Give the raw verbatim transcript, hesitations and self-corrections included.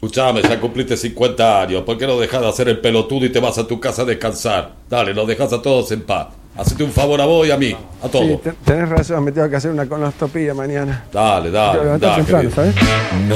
Escuchame, ya cumpliste cincuenta años. ¿Por qué no dejas de hacer el pelotudo y te vas a tu casa a descansar? Dale, nos dejas a todos en paz. Hacete un favor a vos y a mí, a todos. Sí, tenés razón, me tengo que hacer una colonoscopia mañana. Dale, dale, Tengo que levantar dale. temprano, ¿sabes? No